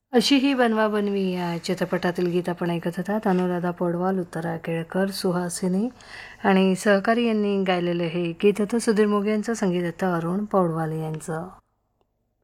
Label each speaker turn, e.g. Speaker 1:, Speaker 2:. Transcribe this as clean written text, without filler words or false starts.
Speaker 1: अशी ही बनवाबनवी या चित्रपटातील गीत आपण ऐकत होतात. अनुराधा पौडवाल, उत्तरा केळकर, सुहासिनी आणि सहकारी यांनी गायलेलं हे गीत होतं. सुधीर मोघे यांचं संगीत होतं अरुण पौडवाल यांचं.